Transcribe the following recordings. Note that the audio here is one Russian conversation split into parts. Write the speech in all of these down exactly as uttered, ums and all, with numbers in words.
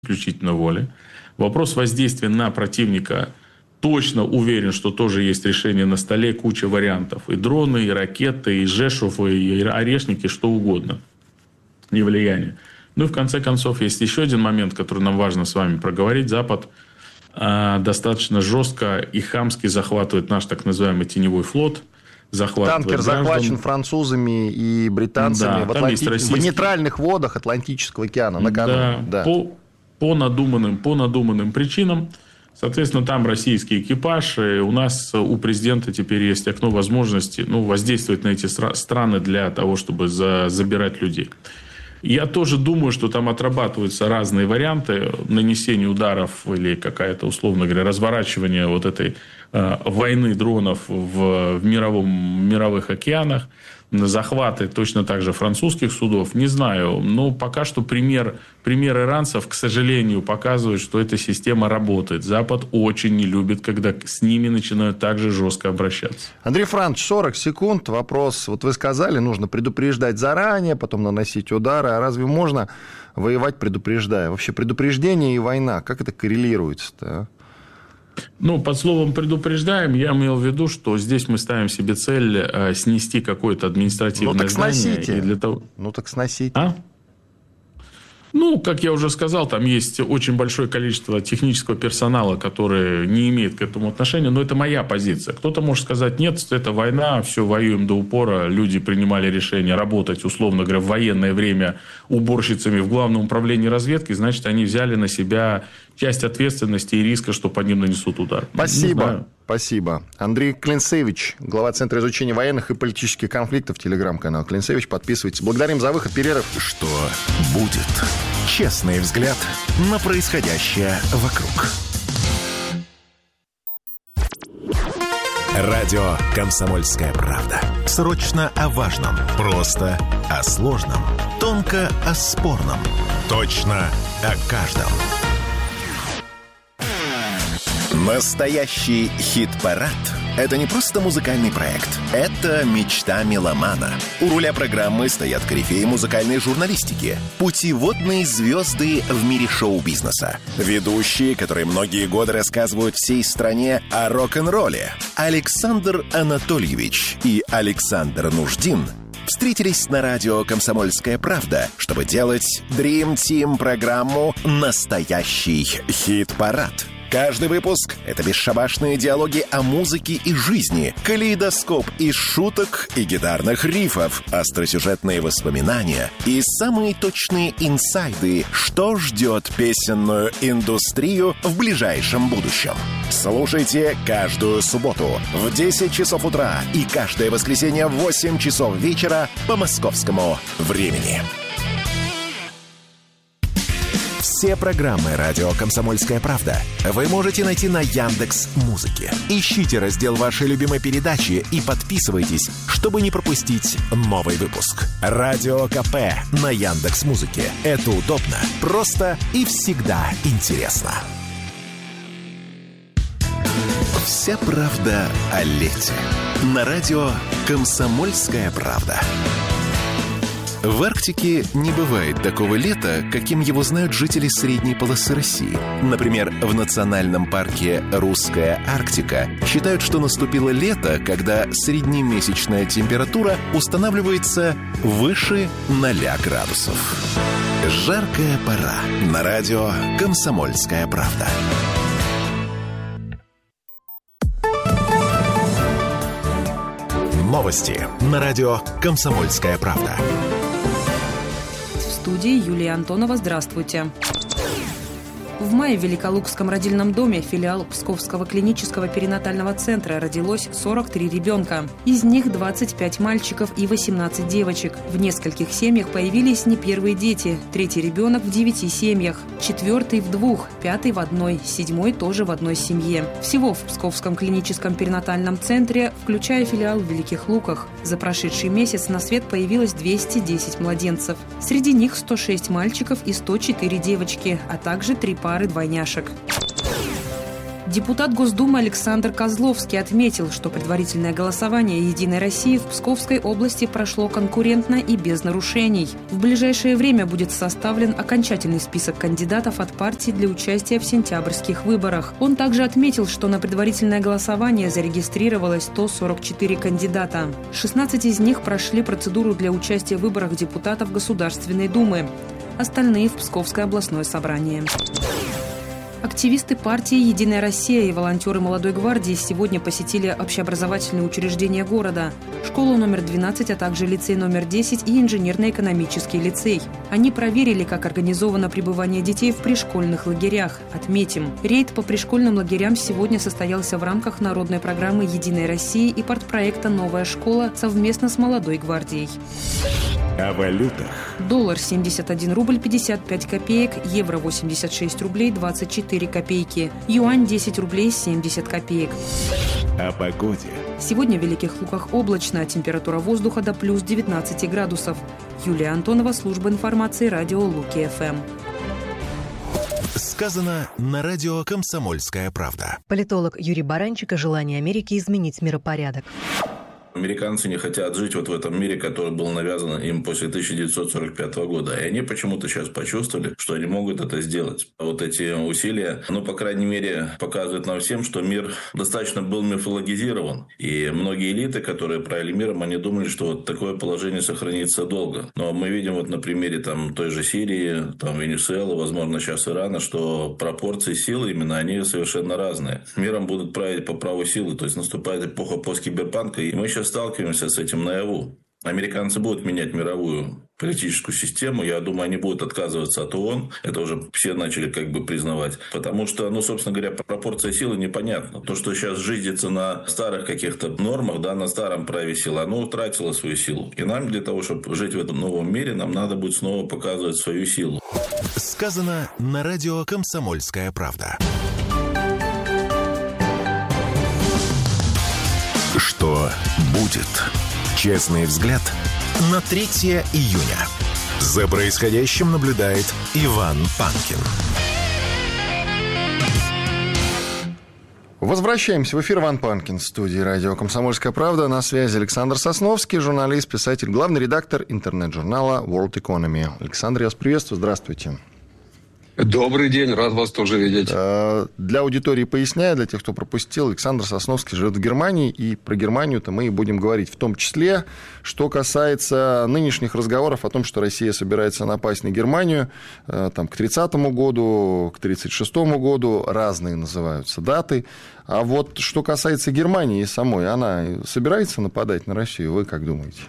исключительно воли. Вопрос воздействия на противника, точно уверен, что тоже есть решение на столе, куча вариантов. И дроны, и ракеты, и Жешувы, и орешники, что угодно. И влияние. Ну и в конце концов есть еще один момент, который нам важно с вами проговорить. Запад э, достаточно жестко и хамски захватывает наш так называемый теневой флот. Танкер граждан. захвачен французами и британцами да, в, Атланти... российские... в нейтральных водах Атлантического океана накануне. Да, да. По, по, надуманным, по надуманным причинам. Соответственно, там российский экипаж. И у нас, у президента теперь есть окно возможности ну, воздействовать на эти страны для того, чтобы за, забирать людей. Я тоже думаю, что там отрабатываются разные варианты нанесения ударов или какая-то, условно говоря, разворачивание вот этой э, войны дронов в, в мировом, мировых океанах, захваты точно так же французских судов. Не знаю, но пока что пример, пример иранцев, к сожалению, показывает, что эта система работает. Запад очень не любит, когда с ними начинают так же жестко обращаться. Андрей Францович, сорок секунд. Вопрос. Вот вы сказали, нужно предупреждать заранее, потом наносить удары. А разве можно воевать, предупреждая? Вообще предупреждение и война, как это коррелируется-то, а? Ну, под словом «предупреждаем» я имел в виду, что здесь мы ставим себе цель э, снести какое-то административное ну, так здание. Сносите. И для того... Ну, так сносите. А? Ну, как я уже сказал, там есть очень большое количество технического персонала, который не имеет к этому отношения, но это моя позиция. Кто-то может сказать, нет, это война, все, воюем до упора, люди принимали решение работать, условно говоря, в военное время уборщицами в Главном управлении разведки, значит, они взяли на себя часть ответственности и риска, что по ним нанесут удар. Спасибо. Спасибо. Андрей Клинцевич, глава Центра изучения военных и политических конфликтов, телеграм-канал Клинцевич. Подписывайтесь. Благодарим за выход. Перерыв. Что будет? Честный взгляд на происходящее вокруг. Радио «Комсомольская правда». Срочно о важном. Просто о сложном. Тонко о спорном. Точно о каждом. Настоящий хит-парад – это не просто музыкальный проект. Это мечта меломана. У руля программы стоят корифеи музыкальной журналистики, путеводные звезды в мире шоу-бизнеса, ведущие, которые многие годы рассказывают всей стране о рок-н-ролле. Александр Анатольевич и Александр Нуждин встретились на радио «Комсомольская правда», чтобы делать Dream Team программу «Настоящий хит-парад». Каждый выпуск — это бесшабашные диалоги о музыке и жизни, калейдоскоп из шуток и гитарных рифов, остросюжетные воспоминания и самые точные инсайды, что ждет песенную индустрию в ближайшем будущем. Слушайте каждую субботу в десять часов утра и каждое воскресенье в восемь часов вечера по московскому времени. Все программы «Радио Комсомольская правда» вы можете найти на Яндекс.Музыке. Ищите раздел вашей любимой передачи и подписывайтесь, чтобы не пропустить новый выпуск. Радио КП на Яндекс.Музыке. Это удобно, просто и всегда интересно. Вся правда о лете. На радио «Комсомольская правда». В Арктике не бывает такого лета, каким его знают жители средней полосы России. Например, в национальном парке «Русская Арктика» считают, что наступило лето, когда среднемесячная температура устанавливается выше ноля градусов. Жаркая пора. На радио «Комсомольская правда». Новости на радио «Комсомольская правда». В студии Юлия Антонова. Здравствуйте. В мае в Великолукском родильном доме, филиал Псковского клинического перинатального центра, родилось сорок три ребенка. Из них двадцать пять мальчиков и восемнадцать девочек. В нескольких семьях появились не первые дети. Третий ребенок в девяти семьях, четвертый в двух, пятый в одной, седьмой тоже в одной семье. Всего в Псковском клиническом перинатальном центре, включая филиал в Великих Луках, за прошедший месяц на свет появилось двести десять младенцев. Среди них сто шесть мальчиков и сто четыре девочки, а также три пары двойняшек. Депутат Госдумы Александр Козловский отметил, что предварительное голосование «Единой России» в Псковской области прошло конкурентно и без нарушений. В ближайшее время будет составлен окончательный список кандидатов от партий для участия в сентябрьских выборах. Он также отметил, что на предварительное голосование зарегистрировалось сто сорок четыре кандидата. шестнадцать из них прошли процедуру для участия в выборах депутатов Государственной Думы. Остальные в Псковское областное собрание. Активисты партии «Единая Россия» и волонтеры «Молодой гвардии» сегодня посетили общеобразовательные учреждения города, школу номер двенадцать, а также лицей номер десять и инженерно-экономический лицей. Они проверили, как организовано пребывание детей в пришкольных лагерях. Отметим, рейд по пришкольным лагерям сегодня состоялся в рамках народной программы «Единой России» и партпроекта «Новая школа» совместно с «Молодой гвардией». О валютах. Доллар семьдесят один рубль пятьдесят пять копеек, евро восемьдесят шесть рублей двадцать четыре копейки, юань десять рублей семьдесят копеек. О погоде. Сегодня в Великих Луках облачно, температура воздуха до плюс девятнадцать градусов. Юлия Антонова, служба информации, радио Луки-ФМ. Сказано на радио «Комсомольская правда». Политолог Юрий Баранчик о желании Америки изменить миропорядок. Американцы не хотят жить вот в этом мире, который был навязан им после тысяча девятьсот сорок пятого года. И они почему-то сейчас почувствовали, что они могут это сделать. Вот эти усилия, ну, по крайней мере, показывают нам всем, что мир достаточно был мифологизирован. И многие элиты, которые правили миром, они думали, что вот такое положение сохранится долго. Но мы видим вот на примере там, той же Сирии, там, Венесуэлы, возможно, сейчас Ирана, что пропорции силы именно, они совершенно разные. Миром будут править по праву силы. То есть наступает эпоха посткиберпанка, и мы сейчас сталкиваемся с этим наяву. Американцы будут менять мировую политическую систему. Я думаю, они будут отказываться от ООН. Это уже все начали как бы признавать. Потому что, ну, собственно говоря, пропорция силы непонятна. То, что сейчас жизнится на старых каких-то нормах, да, на старом праве силы, оно утратило свою силу. И нам для того, чтобы жить в этом новом мире, нам надо будет снова показывать свою силу. Сказано на радио «Комсомольская правда». Что будет? Честный взгляд на третьего июня. За происходящим наблюдает Иван Панкин. Возвращаемся в эфир. Иван Панкин, в студии радио «Комсомольская правда». На связи Александр Сосновский, журналист, писатель, главный редактор интернет-журнала World Economy. Александр, я вас приветствую. Здравствуйте. Добрый день, рад вас тоже видеть. Для аудитории поясняю, для тех, кто пропустил, Александр Сосновский живет в Германии, и про Германию-то мы и будем говорить, в том числе, что касается нынешних разговоров о том, что Россия собирается напасть на Германию там, к тридцатому году, к тридцать шестому году, разные называются даты. А вот что касается Германии самой, она собирается нападать на Россию, вы как думаете?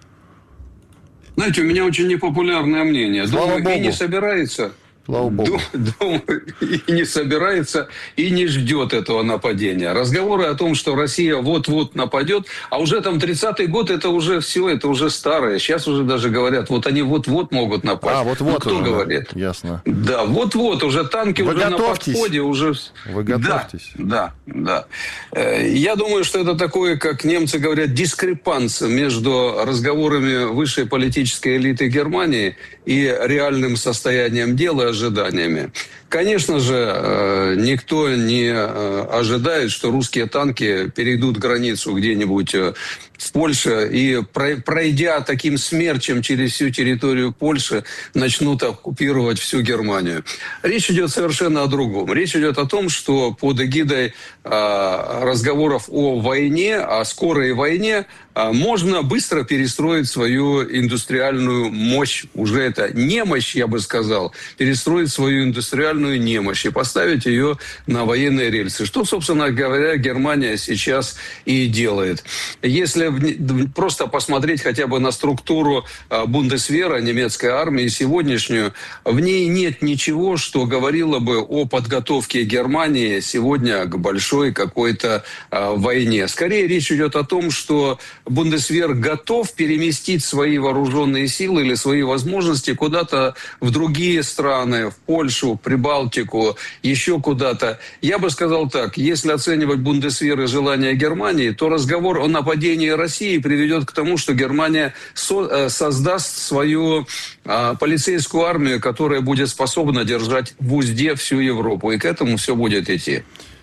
Знаете, у меня очень непопулярное мнение. Слава Думаю, Богу. и не собирается... Слава Богу. Думаю, и не собирается, и не ждет этого нападения. Разговоры о том, что Россия вот-вот нападет, а уже там тридцатый год, это уже все, это уже старое. Сейчас уже даже говорят, вот они вот-вот могут напасть. А, вот-вот. Ну, кто уже, говорит? Ясно. Да, вот-вот, уже танки Вы уже готовьтесь. на подходе. Уже... Вы готовьтесь. Да, да, да. Я думаю, что это такое, как немцы говорят, дискрепанс между разговорами высшей политической элиты Германии и реальным состоянием дела, ожиданиями. Конечно же, никто не ожидает, что русские танки перейдут границу где-нибудь в Польше и, пройдя таким смерчем через всю территорию Польши, начнут оккупировать всю Германию. Речь идет совершенно о другом. Речь идет о том, что под эгидой разговоров о войне, о скорой войне, можно быстро перестроить свою индустриальную мощь. Уже это немощь, я бы сказал. Перестроить свою индустриальную немощь и поставить ее на военные рельсы. Что, собственно говоря, Германия сейчас и делает. Если просто посмотреть хотя бы на структуру Бундесвера, немецкой армии, сегодняшнюю, в ней нет ничего, что говорило бы о подготовке Германии сегодня к большой какой-то войне. Скорее речь идет о том, что Бундесвер готов переместить свои вооруженные силы или свои возможности куда-то в другие страны, в Польшу, Прибалтику, еще куда-то. Я бы сказал так, если оценивать Бундесвер и желания Германии, то разговор о нападении России приведет к тому, что Германия со- создаст свою а, полицейскую армию, которая будет способна держать в узде всю Европу. И к этому все будет идти.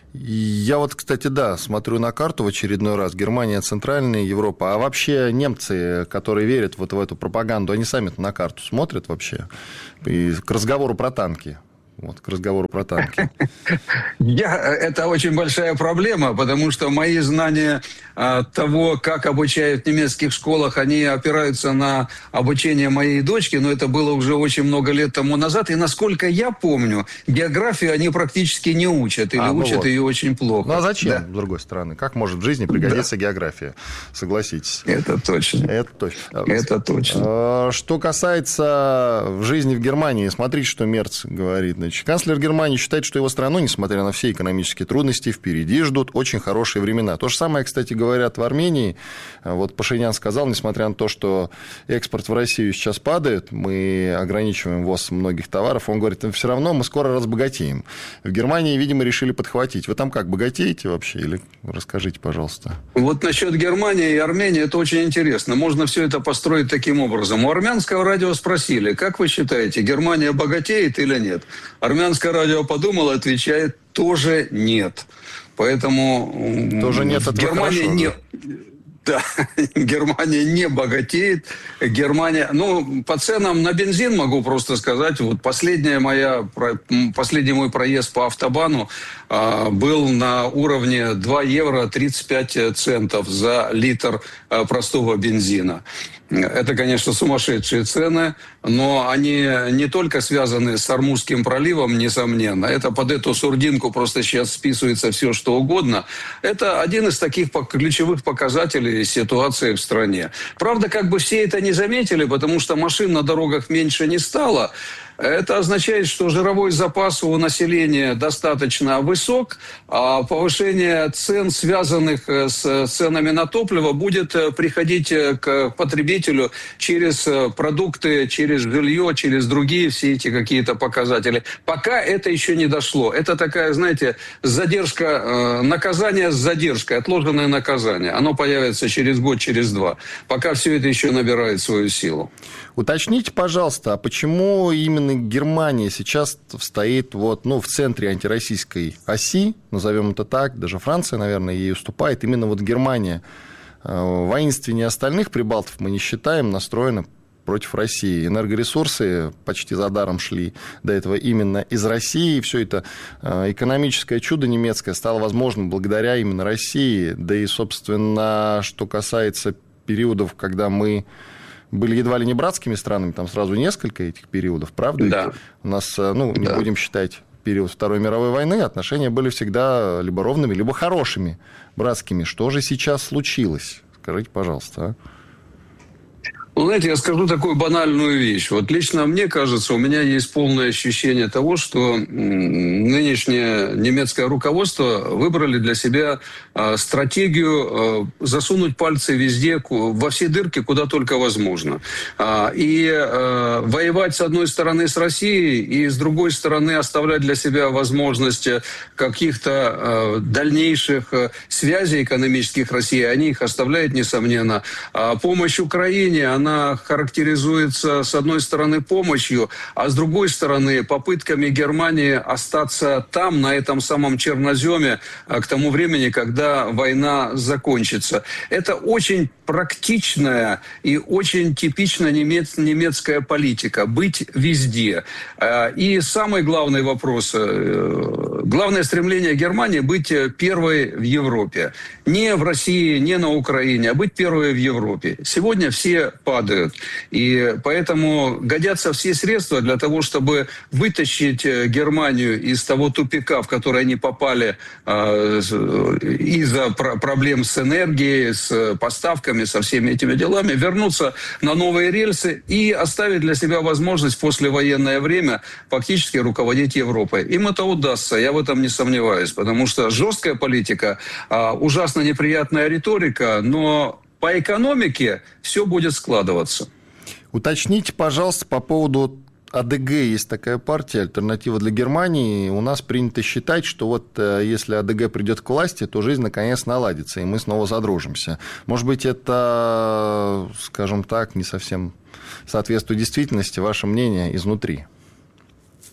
Я вот, кстати, да, смотрю на карту в очередной раз. Германия, Центральная Европа. А вообще немцы, которые верят вот в эту пропаганду, они сами-то на карту смотрят вообще? И к разговору про танки. Вот, к разговору про танки. Я, это очень большая проблема, потому что мои знания а, того, как обучают в немецких школах, они опираются на обучение моей дочки, но это было уже очень много лет тому назад. И насколько я помню, географию они практически не учат, или а, ну учат вот. ее очень плохо. Ну а зачем, да. с другой стороны? Как может в жизни пригодиться да. география? Согласитесь. Это точно. Это точно. Это точно. Что касается жизни в Германии, смотрите, что Мерц говорит. Значит, канцлер Германии считает, что его страну, несмотря на все экономические трудности, впереди ждут очень хорошие времена. То же самое, кстати, говорят в Армении. Вот Пашинян сказал, несмотря на то, что экспорт в Россию сейчас падает, мы ограничиваем ввоз многих товаров, он говорит, все равно мы скоро разбогатеем. В Германии, видимо, решили подхватить. Вы там как, богатеете вообще? Или расскажите, пожалуйста. Вот насчет Германии и Армении это очень интересно. Можно все это построить таким образом. У армянского радио спросили, как вы считаете, Германия богатеет или нет? Армянское радио подумало, отвечает, тоже нет. Поэтому тоже нет, это Германия хорошо, не... Да? Да, Германия не богатеет. Германия, ну, по ценам на бензин могу просто сказать. Вот последняя моя, последний мой проезд по автобану а, был на уровне два евро тридцать пять центов за литр а, простого бензина. Это, конечно, сумасшедшие цены, но они не только связаны с Ормузским проливом, несомненно. Это под эту сурдинку просто сейчас списывается все, что угодно. Это один из таких ключевых показателей ситуации в стране. Правда, как бы все это не заметили, потому что машин на дорогах меньше не стало. Это означает, что жировой запас у населения достаточно высок, а повышение цен, связанных с ценами на топливо, будет приходить к потребителю через продукты, через жилье, через другие все эти какие-то показатели. Пока это еще не дошло. Это такая, знаете, задержка, наказание с задержкой, отложенное наказание. Оно появится через год, через два. Пока все это еще набирает свою силу. Уточните, пожалуйста, а почему именно Германия сейчас стоит вот, ну, в центре антироссийской оси, назовем это так, даже Франция, наверное, ей уступает, именно вот Германия воинственнее остальных прибалтов мы не считаем, настроена против России. Энергоресурсы почти за даром шли до этого именно из России. И все это экономическое чудо немецкое стало возможным благодаря именно России. Да и, собственно, что касается периодов, когда мы были едва ли не братскими странами, там сразу несколько этих периодов, правда? Да. Ведь у нас, ну, не да. будем считать период Второй мировой войны, отношения были всегда либо ровными, либо хорошими, братскими. Что же сейчас случилось? Скажите, пожалуйста, а? Ну, знаете, я скажу такую банальную вещь. Вот лично мне кажется, у меня есть полное ощущение того, что нынешнее немецкое руководство выбрали для себя стратегию засунуть пальцы везде, во все дырки, куда только возможно. И воевать с одной стороны с Россией, и с другой стороны оставлять для себя возможность каких-то дальнейших связей экономических России. Они их оставляют, несомненно. А помощь Украине, она характеризуется, с одной стороны, помощью, а с другой стороны, попытками Германии остаться там, на этом самом черноземе, к тому времени, когда война закончится. Это очень практичная и очень типично немец, немецкая политика. Быть везде. И самый главный вопрос, главное стремление Германии быть первой в Европе. Не в России, не на Украине, а быть первой в Европе. Сегодня все падают. И поэтому годятся все средства для того, чтобы вытащить Германию из того тупика, в который они попали э, из-за пр- проблем с энергией, с поставками, со всеми этими делами, вернуться на новые рельсы и оставить для себя возможность в послевоенное время фактически руководить Европой. Им это удастся, я в этом не сомневаюсь, потому что жесткая политика, э, ужасно неприятная риторика, но по экономике все будет складываться. Уточните, пожалуйста, по поводу АДГ. Есть такая партия, альтернатива для Германии. У нас принято считать, что вот если АДГ придет к власти, то жизнь наконец наладится, и мы снова задружимся. Может быть, это, скажем так, не совсем соответствует действительности. Ваше мнение изнутри?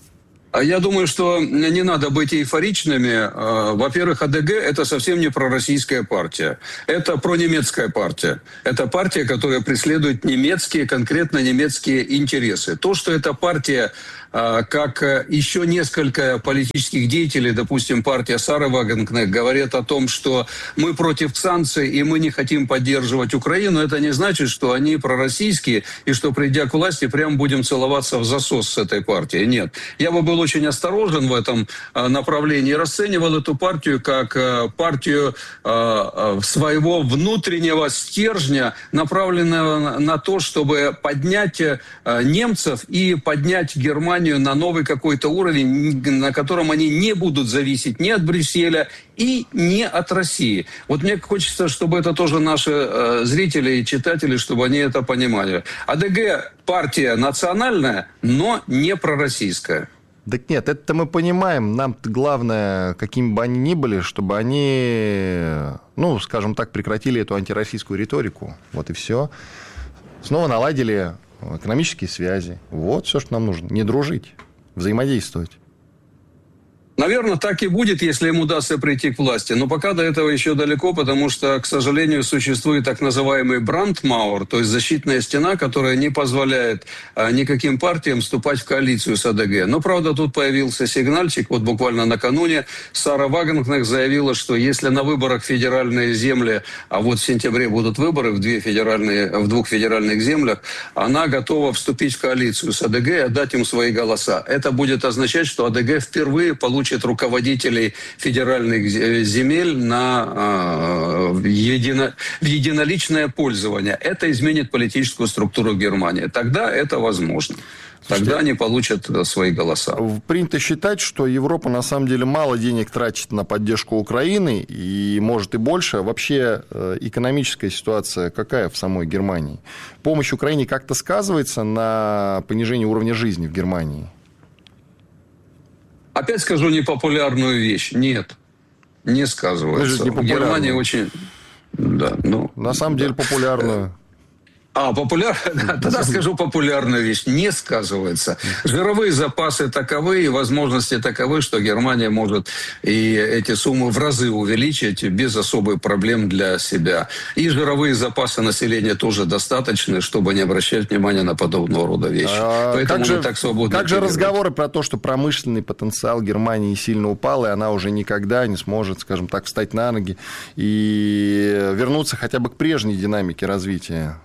Я думаю, что не надо быть эйфоричными. Во-первых, АДГ – это совсем не пророссийская партия. Это пронемецкая партия. Это партия, которая преследует немецкие, конкретно немецкие интересы. То, что эта партия, как еще несколько политических деятелей, допустим, партия Сары Вагенкнехт, говорят о том, что мы против санкций и мы не хотим поддерживать Украину, это не значит, что они пророссийские и что, придя к власти, прям будем целоваться в засос с этой партией. Нет. Я бы был очень осторожен в этом направлении и расценивал эту партию как партию своего внутреннего стержня, направленного на то, чтобы поднять немцев и поднять Германию на новый какой-то уровень, на котором они не будут зависеть ни от Брюсселя и не от России. Вот мне хочется, чтобы это тоже наши э, зрители и читатели, чтобы они это понимали. АДГ партия национальная, но не пророссийская. Так нет, это мы понимаем. Нам-то главное, какими бы они ни были, чтобы они, ну, скажем так, прекратили эту антироссийскую риторику. Вот и все. Снова наладили экономические связи. Вот все, что нам нужно. Не дружить, взаимодействовать. Наверное, так и будет, если им удастся прийти к власти. Но пока до этого еще далеко, потому что, к сожалению, существует так называемый брандмауэр, то есть защитная стена, которая не позволяет а, никаким партиям вступать в коалицию с АДГ. Но, правда, тут появился сигнальчик. Вот буквально накануне Сара Вагенкнехт заявила, что если на выборах федеральные земли, а вот в сентябре будут выборы в, две федеральные, в двух федеральных землях, она готова вступить в коалицию с АДГ и отдать им свои голоса. Это будет означать, что АДГ впервые получит руководителей федеральных земель на, в, едино, в единоличное пользование. Это изменит политическую структуру Германии. Тогда это возможно. Тогда они получат свои голоса. Принято считать, что Европа на самом деле мало денег тратит на поддержку Украины, и может и больше. Вообще экономическая ситуация какая в самой Германии? Помощь Украине как-то сказывается на понижении уровня жизни в Германии? Опять скажу непопулярную вещь. Нет, не сказывается. В Германии очень... Да, ну, на самом да. деле популярную. А, популярная? Тогда скажу популярную вещь. Не сказывается. Жировые запасы таковы и возможности таковы, что Германия может и эти суммы в разы увеличить без особых проблем для себя. И жировые запасы населения тоже достаточны, чтобы не обращать внимания на подобного рода вещи. А Поэтому как же, мы так свободно Как же разговоры про то, что промышленный потенциал Германии сильно упал, и она уже никогда не сможет, скажем так, встать на ноги и вернуться хотя бы к прежней динамике развития?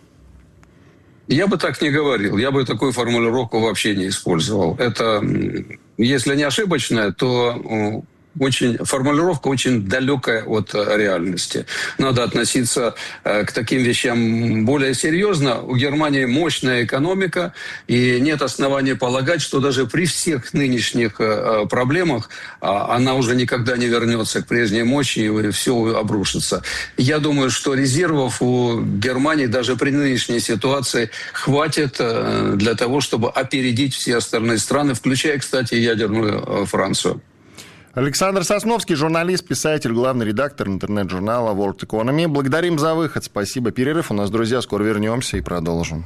Я бы так не говорил. Я бы такую формулировку вообще не использовал. Это, если не ошибочная, то очень, формулировка очень далекая от реальности. Надо относиться к таким вещам более серьезно. У Германии мощная экономика, и нет оснований полагать, что даже при всех нынешних проблемах она уже никогда не вернется к прежней мощи, и все обрушится. Я думаю, что резервов у Германии даже при нынешней ситуации хватит для того, чтобы опередить все остальные страны, включая, кстати, ядерную Францию. Александр Сосновский, журналист, писатель, главный редактор интернет-журнала World Economy. Благодарим за выход. Спасибо. Перерыв у нас, друзья. Скоро вернемся и продолжим.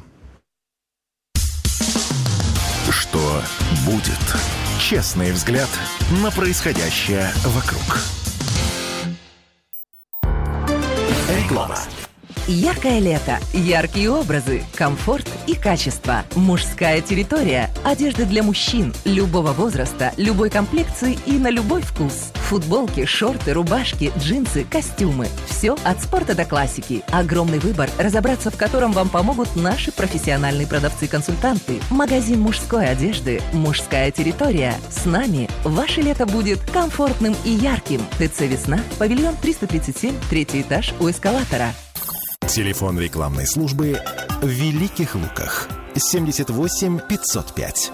Что будет? Честный взгляд на происходящее вокруг. Реклама. Яркое лето, яркие образы, комфорт и качество. Мужская территория. Одежда для мужчин любого возраста, любой комплекции и на любой вкус. Футболки, шорты, рубашки, джинсы, костюмы. Все от спорта до классики. Огромный выбор, разобраться в котором вам помогут наши профессиональные продавцы-консультанты. Магазин мужской одежды «Мужская территория». С нами ваше лето будет комфортным и ярким. ТЦ «Весна», павильон триста тридцать семь, третий этаж у эскалатора. Телефон рекламной службы в Великих Луках. семьдесят восемь пятьсот пять.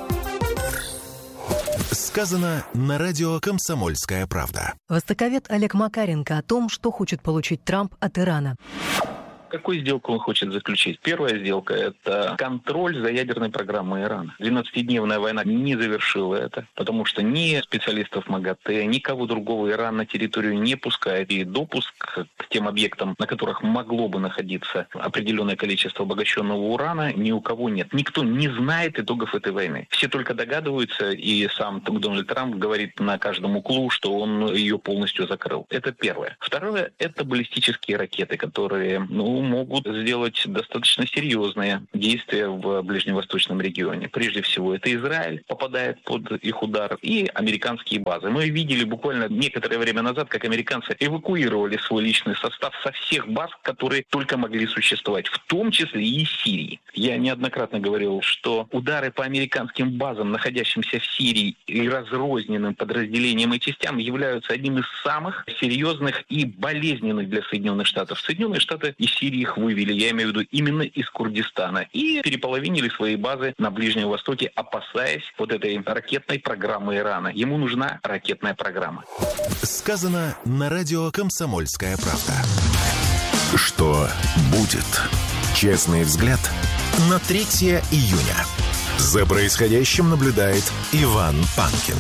Сказано на радио «Комсомольская правда». Востоковед Олег Макаренко о том, что хочет получить Трамп от Ирана. Какую сделку он хочет заключить? Первая сделка – это контроль за ядерной программой Ирана. двенадцатидневная война не завершила это, потому что ни специалистов МАГАТЭ, никого другого Иран на территорию не пускает. И допуск к тем объектам, на которых могло бы находиться определенное количество обогащенного урана, ни у кого нет. Никто не знает итогов этой войны. Все только догадываются, и сам Дональд Трамп говорит на каждом углу, что он ее полностью закрыл. Это первое. Второе – это баллистические ракеты, которые ну, могут сделать достаточно серьезные действия в ближневосточном регионе. Прежде всего, это Израиль попадает под их удар и американские базы. Мы видели буквально некоторое время назад, как американцы эвакуировали свой личный состав со всех баз, которые только могли существовать, в том числе и из Сирии. Я неоднократно говорил, что удары по американским базам, находящимся в Сирии и разрозненным подразделениям и частям, являются одним из самых серьезных и болезненных для Соединенных Штатов. Соединенные Штаты из Сирии их вывели, я имею в виду именно из Курдистана, и переполовинили свои базы на Ближнем Востоке, опасаясь вот этой ракетной программы Ирана. Ему нужна ракетная программа. Сказано на радио «Комсомольская правда». Что будет? Честный взгляд на третьего июня. За происходящим наблюдает Иван Панкин.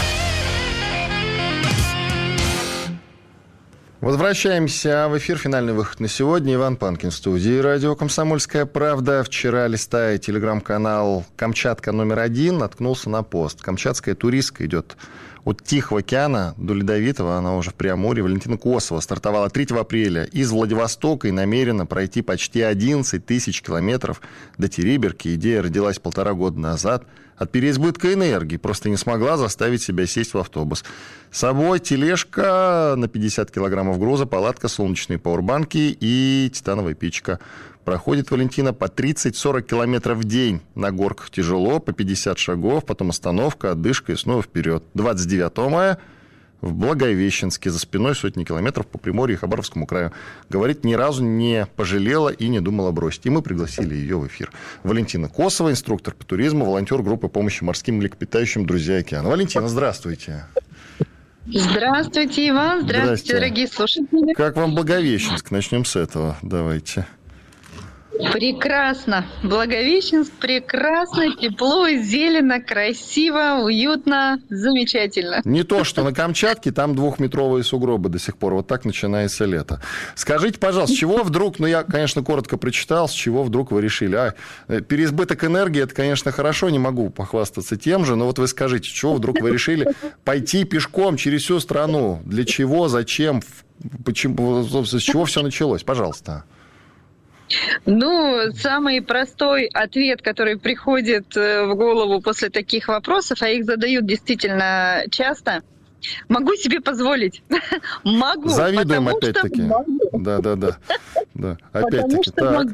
Возвращаемся в эфир. Финальный выход на сегодня. Иван Панкин в студии. Радио «Комсомольская правда». Вчера, листая телеграм-канал «Камчатка номер один», наткнулся на пост. Камчатская туристка идет от Тихого океана до Ледовитого, она уже в Преамурье. Валентина Косова стартовала третьего апреля из Владивостока и намерена пройти почти одиннадцать тысяч километров до Териберки. Идея родилась полтора года назад. От переизбытка энергии просто не смогла заставить себя сесть в автобус. С собой тележка на пятьдесят килограммов груза, палатка, солнечные пауэрбанки и титановая печка. Проходит Валентина по тридцать-сорок километров в день. На горках тяжело, по пятьдесят шагов, потом остановка, отдышка и снова вперед. двадцать девятого мая в Благовещенске, за спиной сотни километров по Приморью и Хабаровскому краю. Говорит, ни разу не пожалела и не думала бросить. И мы пригласили ее в эфир. Валентина Косова, инструктор по туризму, волонтер группы помощи морским млекопитающим «Друзья океана». Валентина, здравствуйте. Здравствуйте, Иван. Здравствуйте, Здравствуйте, дорогие слушатели. Как вам Благовещенск? Начнем с этого. Давайте. Прекрасно. Благовещенск прекрасно, тепло, зелено, красиво, уютно, замечательно. Не то, что на Камчатке, там двухметровые сугробы до сих пор. Вот так начинается лето. Скажите, пожалуйста, с чего вдруг, ну я, конечно, коротко прочитал, с чего вдруг вы решили? А, переизбыток энергии, это, конечно, хорошо, не могу похвастаться тем же, но вот вы скажите, с чего вдруг вы решили пойти пешком через всю страну? Для чего, зачем, почему, с чего все началось? Пожалуйста. Ну, самый простой ответ, который приходит в голову после таких вопросов, а их задают действительно часто. Могу себе позволить. Могу. Завидуем опять-таки. Да, да, да. Да. Опять-таки. Так.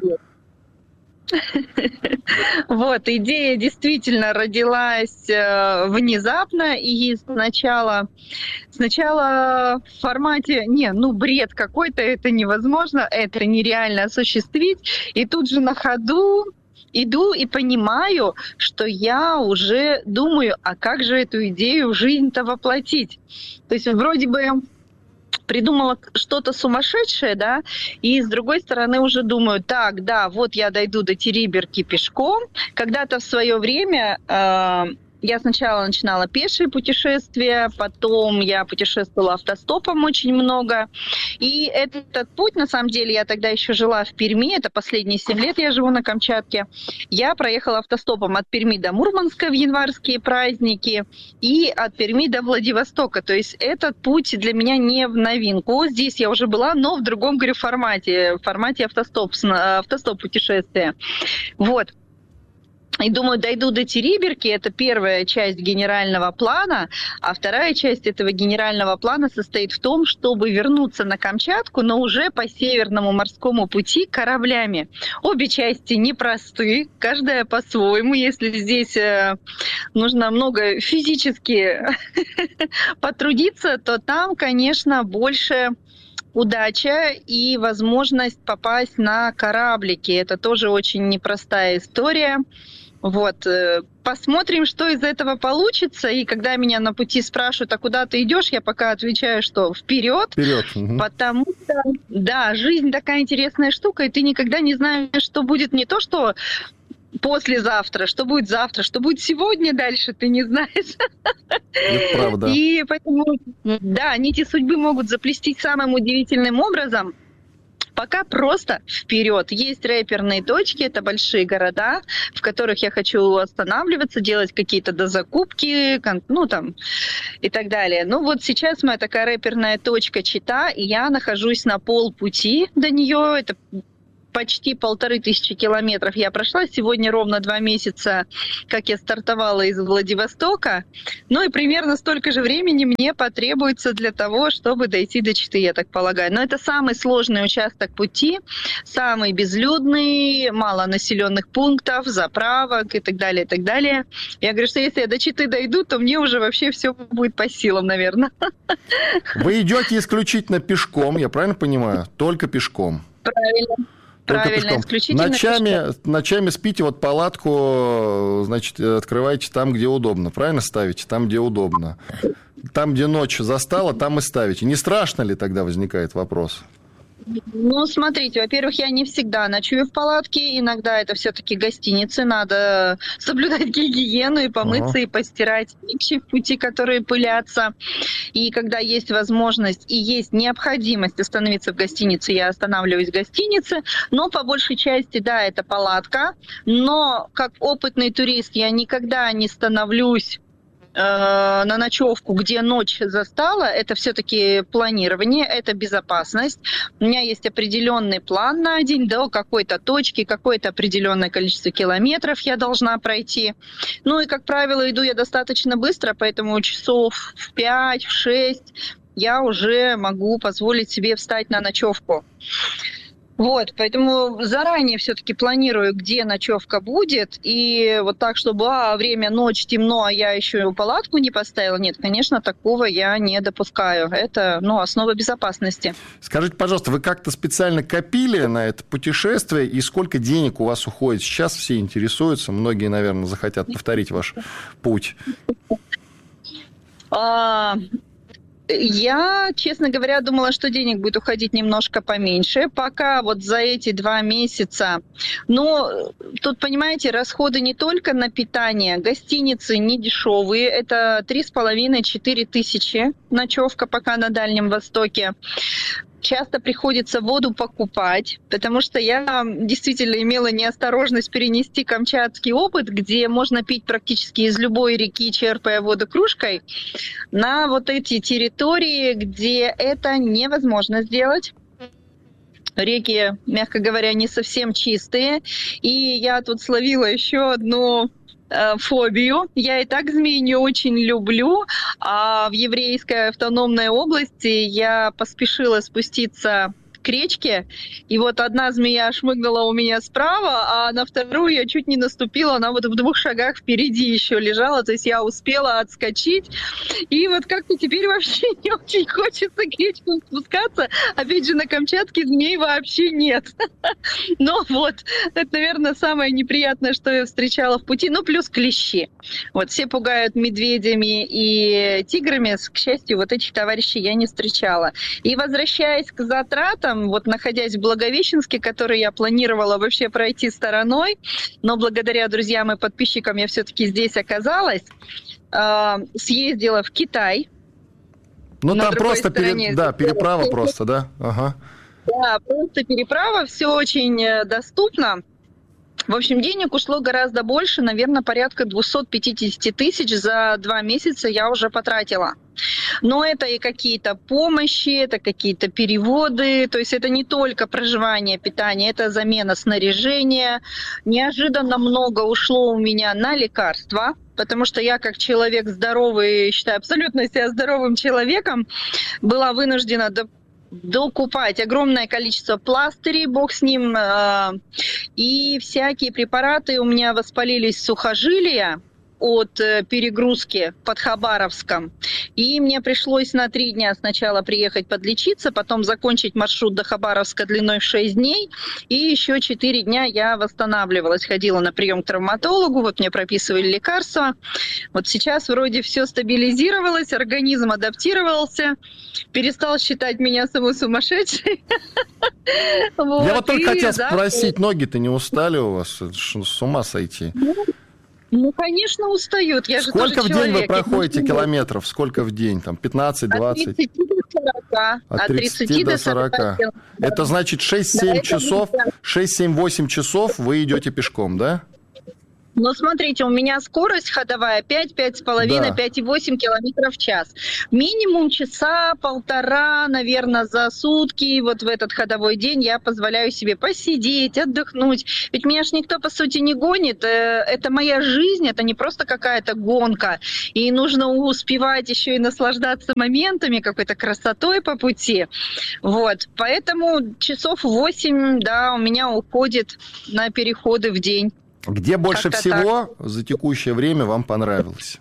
Вот, идея действительно родилась внезапно, и сначала, сначала в формате, не, ну бред какой-то, это невозможно, это нереально осуществить, и тут же на ходу иду и понимаю, что я уже думаю, а как же эту идею в жизнь-то воплотить? То есть вроде бы придумала что-то сумасшедшее, да, и с другой стороны уже думаю, так, да, вот я дойду до Териберки пешком. Когда-то в свое время э, я сначала начинала пешие путешествия, потом я путешествовала автостопом очень много. И этот путь, на самом деле, я тогда еще жила в Перми, это последние семь лет я живу на Камчатке. Я проехала автостопом от Перми до Мурманска в январские праздники и от Перми до Владивостока. То есть этот путь для меня не в новинку. Здесь я уже была, но в другом, говорю, формате, в формате автостоп, автостоп путешествия. Вот. И думаю, дойду до Териберки, это первая часть генерального плана, а вторая часть этого генерального плана состоит в том, чтобы вернуться на Камчатку, но уже по Северному морскому пути кораблями. Обе части непросты, каждая по-своему. Если здесь э, нужно много физически потрудиться, то там, конечно, больше удача и возможность попасть на кораблики. Это тоже очень непростая история. Вот, посмотрим, что из этого получится. И когда меня на пути спрашивают, а куда ты идешь, я пока отвечаю, что вперед. Вперед. Угу. Потому что, да, жизнь такая интересная штука, и ты никогда не знаешь, что будет не то, что послезавтра, что будет завтра, что будет сегодня дальше, ты не знаешь. Это правда. И поэтому, да, нити судьбы могут заплестись самым удивительным образом. Пока просто вперед. Есть рэперные точки, это большие города, в которых я хочу останавливаться, делать какие-то дозакупки, ну там и так далее. Ну вот сейчас моя такая рэперная точка Чита, и я нахожусь на полпути до нее. Это почти полторы тысячи километров я прошла. Сегодня ровно два месяца, как я стартовала из Владивостока. Ну и примерно столько же времени мне потребуется для того, чтобы дойти до Читы, я так полагаю. Но это самый сложный участок пути, самый безлюдный, мало населенных пунктов, заправок и так далее, и так далее. Я говорю, что если я до Читы дойду, то мне уже вообще все будет по силам, наверное. Вы идете исключительно пешком, я правильно понимаю? Только пешком. Правильно. Только Правильно, пешком. исключительно ночами, пешком. Ночами спите, вот палатку, значит, открываете там, где удобно. Правильно ставите? Там, где удобно. Там, где ночь застала, там и ставите. Не страшно ли тогда возникает вопрос? Ну, смотрите, во-первых, я не всегда ночую в палатке, иногда это все-таки гостиницы, надо соблюдать гигиену и помыться, ага. и постирать вещи в пути, которые пылятся. И когда есть возможность и есть необходимость остановиться в гостинице, я останавливаюсь в гостинице, но по большей части, да, это палатка, но как опытный турист я никогда не становлюсь на ночевку, где ночь застала, это все-таки планирование, это безопасность. У меня есть определенный план на день до какой-то точки, какое-то определенное количество километров я должна пройти. Ну и, как правило, иду я достаточно быстро, поэтому часов в пять, в шесть я уже могу позволить себе встать на ночевку. Вот, поэтому заранее все-таки планирую, где ночевка будет, и вот так, чтобы а, время, ночь, темно, а я еще палатку не поставила, нет, конечно, такого я не допускаю. Это, ну, основа безопасности. Скажите, пожалуйста, вы как-то специально копили на это путешествие, и сколько денег у вас уходит? Сейчас все интересуются, многие, наверное, захотят повторить ваш путь. А... Я, честно говоря, думала, что денег будет уходить немножко поменьше, пока вот за эти два месяца. Но тут, понимаете, расходы не только на питание, гостиницы не дешевые, это три с половиной - четыре тысячи ночевка пока на Дальнем Востоке. Часто приходится воду покупать, потому что я действительно имела неосторожность перенести камчатский опыт, где можно пить практически из любой реки, черпая воду кружкой, на вот эти территории, где это невозможно сделать. Реки, мягко говоря, не совсем чистые. И я тут словила еще одну фобию. Я и так змей не очень люблю, а в еврейской автономной области я поспешила спуститься к речке, и вот одна змея шмыгнула у меня справа, а на вторую я чуть не наступила, она вот в двух шагах впереди еще лежала, то есть я успела отскочить, и вот как-то теперь вообще не очень хочется к речке спускаться, опять же на Камчатке змей вообще нет. Но вот, это, наверное, самое неприятное, что я встречала в пути, ну плюс клещи. Вот все пугают медведями и тиграми, к счастью, вот этих товарищей я не встречала. И возвращаясь к затратам, вот находясь в Благовещенске, который я планировала вообще пройти стороной, но благодаря друзьям и подписчикам я все-таки здесь оказалась, э, съездила в Китай. Ну там просто пере... да, переправа просто, да? Ага. Да, просто переправа, все очень доступно. В общем, денег ушло гораздо больше, наверное, порядка двести пятьдесят тысяч за два месяца я уже потратила. Но это и какие-то помощи, это какие-то переводы, то есть это не только проживание, питание, это замена снаряжения. Неожиданно много ушло у меня на лекарства, потому что я как человек здоровый, считаю абсолютно себя здоровым человеком, была вынуждена до докупать огромное количество пластырей, бог с ним, э, и всякие препараты. У меня воспалились сухожилия от перегрузки под Хабаровском. И мне пришлось на три дня сначала приехать подлечиться, потом закончить маршрут до Хабаровска длиной в шесть дней. И еще четыре дня я восстанавливалась, ходила на прием к травматологу, вот мне прописывали лекарства. Вот сейчас вроде все стабилизировалось, организм адаптировался, перестал считать меня самой сумасшедшей. Я вот только хотел спросить, ноги-то не устали у вас? С ума сойти. Ну, конечно, устают. Я сколько же в день человек. Вы проходите километров? Сколько в день? Там пятнадцать-двадцать? От тридцати до сорока. От тридцати до сорока. Это значит шесть-семь да, часов, шесть-семь-восемь часов вы идете пешком, да? Но смотрите, у меня скорость ходовая пять, пять с половиной, да. пять и восемь километров в час. Минимум часа полтора, наверное, за сутки. Вот в этот ходовой день я позволяю себе посидеть, отдохнуть. Ведь меня ж никто, по сути, не гонит. Это моя жизнь, это не просто какая-то гонка. И нужно успевать еще и наслаждаться моментами, какой-то красотой по пути. Вот. Поэтому часов восемь, да, у меня уходит на переходы в день. Где больше Как-то всего так. за текущее время вам понравилось?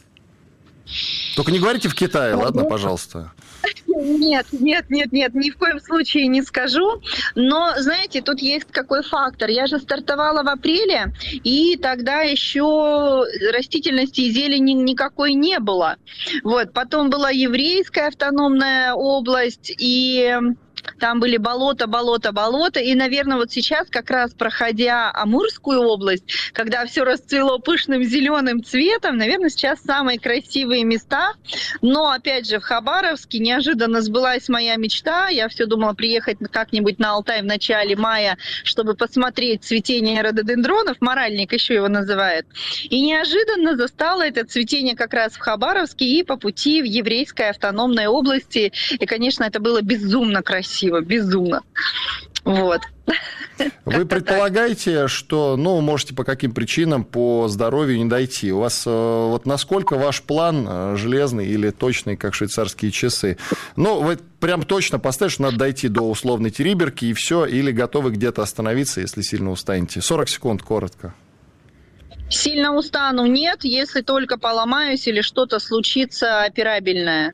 Только не говорите в Китае, ладно, пожалуйста. Нет, нет, нет, нет, ни в коем случае не скажу. Но, знаете, тут есть какой фактор. Я же стартовала в апреле, и тогда еще растительности и зелени никакой не было. Вот. Потом была еврейская автономная область, и там были болота, болота, болота. И, наверное, вот сейчас, как раз проходя Амурскую область, когда все расцвело пышным зеленым цветом, наверное, сейчас самые красивые места. Но, опять же, в Хабаровске неожиданно сбылась моя мечта. Я все думала приехать как-нибудь на Алтай в начале мая, чтобы посмотреть цветение рододендронов. Моральник еще его называют. И неожиданно застала это цветение как раз в Хабаровске и по пути в еврейской автономной области. И, конечно, это было безумно красиво. Красиво, безумно. Вот. Вы предполагаете, что, ну, можете по каким причинам по здоровью не дойти? У вас вот насколько ваш план железный или точный, как швейцарские часы? Ну, вы прям точно поставите, что надо дойти до условной Териберки и все, или готовы где-то остановиться, если сильно устанете? сорок секунд, коротко. Сильно устану нет, если только поломаюсь или что-то случится операбельное.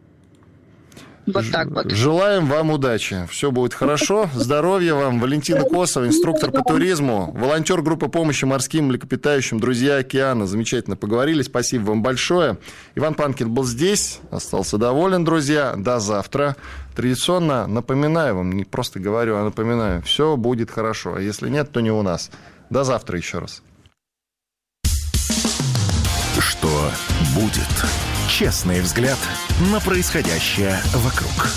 Вот так вот. Желаем вам удачи. Все будет хорошо. Здоровья вам. Валентина Косова, инструктор по туризму, волонтер группы помощи морским млекопитающим «Друзья океана». Замечательно поговорили. Спасибо вам большое. Иван Панкин был здесь. Остался доволен, друзья. До завтра. Традиционно напоминаю вам, не просто говорю, а напоминаю. Все будет хорошо. А если нет, то не у нас. До завтра еще раз. Что будет? Честный взгляд на происходящее вокруг.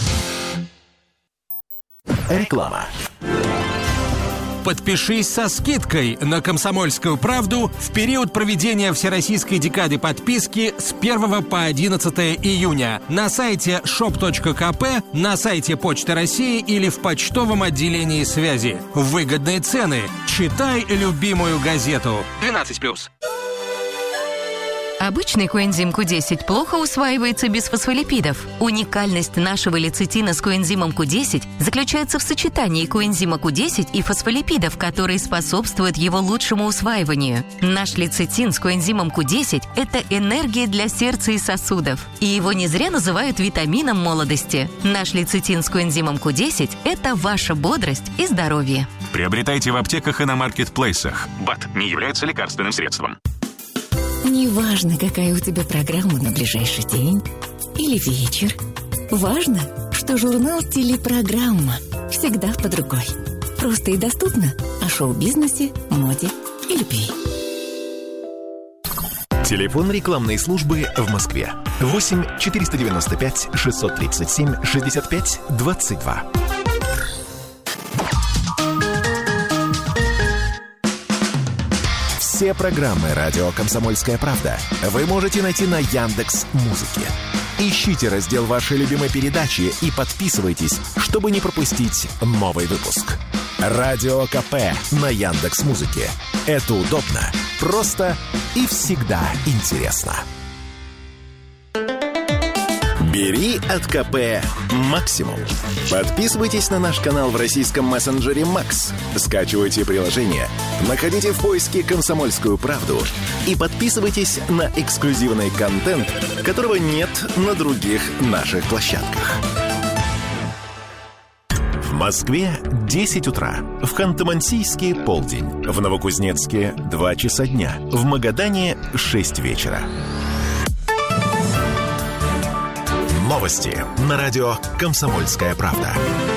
Реклама. Подпишись со скидкой на «Комсомольскую правду» в период проведения Всероссийской декады подписки с первого по одиннадцатое июня на сайте шоп точка ка пэ, на сайте Почты России или в почтовом отделении связи. Выгодные цены. Читай любимую газету. двенадцать плюс. Обычный коэнзим ку десять плохо усваивается без фосфолипидов. Уникальность нашего лецитина с коэнзимом ку десять заключается в сочетании коэнзима ку десять и фосфолипидов, которые способствуют его лучшему усваиванию. Наш лецитин с коэнзимом ку десять – это энергия для сердца и сосудов. И его не зря называют витамином молодости. Наш лецитин с коэнзимом ку десять – это ваша бодрость и здоровье. Приобретайте в аптеках и на маркетплейсах. БАД не является лекарственным средством. Неважно, какая у тебя программа на ближайший день или вечер. Важно, что журнал «Телепрограмма» всегда под рукой. Просто и доступно о шоу-бизнесе, моде и любви. Телефон рекламной службы в Москве. восемь четыреста девяносто пять шестьсот тридцать семь шестьдесят пять двадцать два. Все программы «Радио Комсомольская правда» вы можете найти на Яндекс.Музыке. Ищите раздел вашей любимой передачи и подписывайтесь, чтобы не пропустить новый выпуск. Радио ка пэ на Яндекс.Музыке. Это удобно, просто и всегда интересно. Бери от ка пэ максимум. Подписывайтесь на наш канал в российском мессенджере Макс. Скачивайте приложение, находите в поиске «Комсомольскую правду» и подписывайтесь на эксклюзивный контент, которого нет на других наших площадках. В Москве десять утра, в Ханты-Мансийске полдень, в Новокузнецке два часа дня, в Магадане шесть вечера. Новости на радио «Комсомольская правда».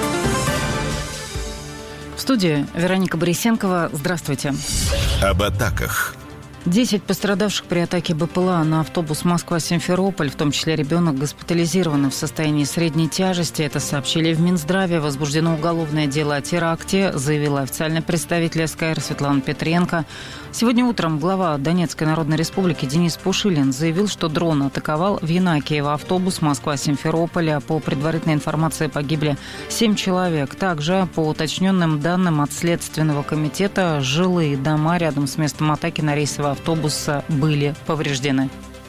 В студии Вероника Борисенкова. Здравствуйте. Об атаках. Десять пострадавших при атаке БПЛА на автобус Москва-Симферополь, в том числе ребенок, госпитализированы в состоянии средней тяжести. Это сообщили в Минздраве. Возбуждено уголовное дело о теракте, заявила официальный представитель СКР Светлана Петренко. Сегодня утром глава Донецкой Народной Республики Денис Пушилин заявил, что дрон атаковал в Янакиево автобус Москва-Симферополь. По предварительной информации погибли семь человек. Также, по уточненным данным от Следственного комитета, жилые дома рядом с местом атаки на рейсовый автобуса были повреждены.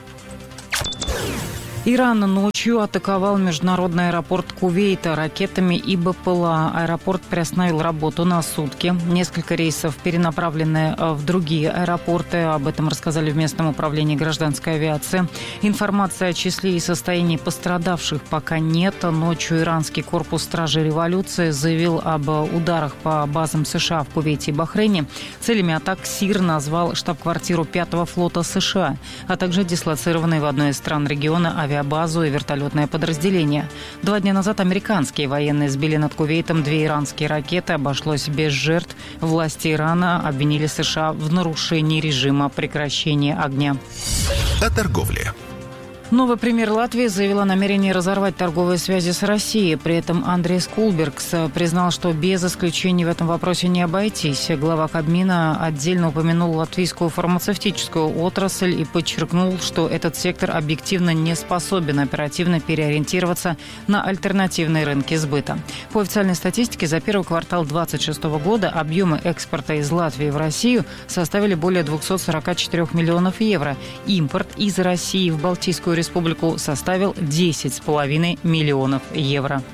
Иран ночью атаковал международный аэропорт Кувейта ракетами и БПЛА. Аэропорт приостановил работу на сутки. Несколько рейсов перенаправлены в другие аэропорты. Об этом рассказали в местном управлении гражданской авиации. Информация о числе и состоянии пострадавших пока нет. Ночью иранский корпус стражей революции заявил об ударах по базам США в Кувейте и Бахрейне. Целями атак СИР назвал штаб-квартиру пятого флота США, а также дислоцированные в одной из стран региона авиабазы. авиабазу и вертолетное подразделение. Два дня назад американские военные сбили над Кувейтом две иранские ракеты. Обошлось без жертв. Власти Ирана обвинили США в нарушении режима прекращения огня. О торговле. Новый премьер Латвии заявил о намерении разорвать торговые связи с Россией. При этом Андрейс Кулбергс признал, что без исключений в этом вопросе не обойтись. Глава Кабмина отдельно упомянул латвийскую фармацевтическую отрасль и подчеркнул, что этот сектор объективно не способен оперативно переориентироваться на альтернативные рынки сбыта. По официальной статистике, за первый квартал две тысячи двадцать шестого года объемы экспорта из Латвии в Россию составили более двести сорок четыре миллионов евро. Импорт из России в Балтийскую республику республику составил десять с половиной миллионов евро.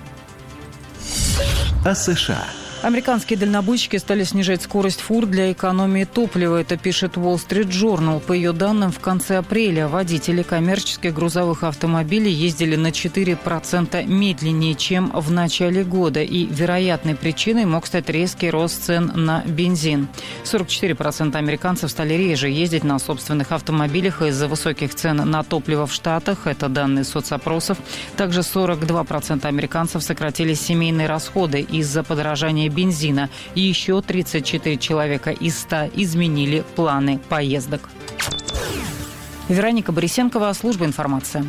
О США. Американские дальнобойщики стали снижать скорость фур для экономии топлива. Это пишет Wall Street Journal. По ее данным, в конце апреля водители коммерческих грузовых автомобилей ездили на четыре процента медленнее, чем в начале года. И вероятной причиной мог стать резкий рост цен на бензин. сорок четыре процента американцев стали реже ездить на собственных автомобилях из-за высоких цен на топливо в Штатах. Это данные соцопросов. Также сорок два процента американцев сократили семейные расходы из-за подорожания бензина. И еще тридцать четыре человека из ста изменили планы поездок. Вероника Борисенкова, служба информации.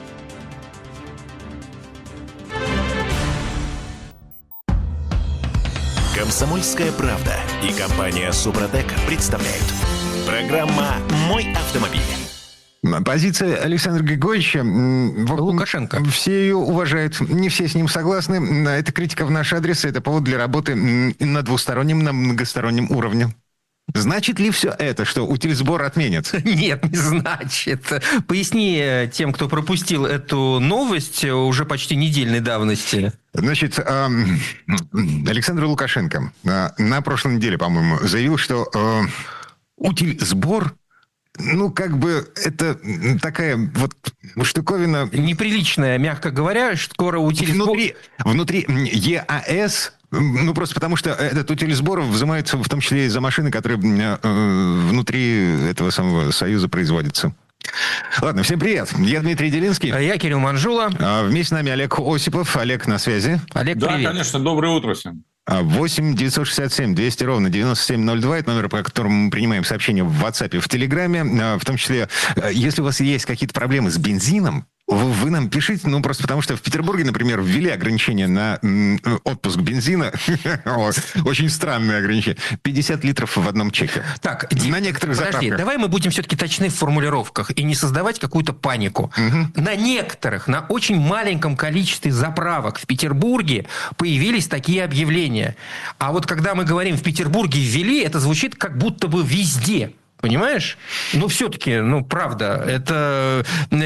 «Комсомольская правда» и компания «Супротек» представляют. Программа «Мой автомобиль». Позиция Александра Григорьевича Лукашенко. Все ее уважают, не все с ним согласны. Это критика в наш адрес, это повод для работы на двустороннем, на многостороннем уровне. Значит ли все это, что утильсбор отменят? Нет, не значит. Поясни тем, кто пропустил эту новость уже почти недельной давности. Значит, Александр Лукашенко на прошлой неделе, по-моему, заявил, что утильсбор... Ну, как бы, это такая вот штуковина... Неприличная, мягко говоря, скоро утилизбор... Внутри, внутри ЕАЭС, ну, просто потому что этот утилизбор взимается в том числе и за машины, которые внутри этого самого союза производятся. Ладно, всем привет. Я Дмитрий Делинский. А я Кирилл Манжула. А вместе с нами Олег Осипов. Олег, на связи. Олег, да, привет. конечно. Доброе утро всем. восемь девятьсот шестьдесят семь двести ровно девяносто семь ноль два. Это номер, по которому мы принимаем сообщения в WhatsApp и в Телеграме. В том числе, если у вас есть какие-то проблемы с бензином, Вы, вы нам пишите, ну, просто потому что в Петербурге, например, ввели ограничения на м, отпуск бензина. Очень странное ограничение. пятьдесят литров в одном чеке. Так, на некоторых подожди, заправках. давай мы будем все-таки точны в формулировках и не создавать какую-то панику. Угу. На некоторых, на очень маленьком количестве заправок в Петербурге появились такие объявления. А вот когда мы говорим «в Петербурге ввели», это звучит как будто бы везде. Понимаешь? Но все-таки, ну, правда, это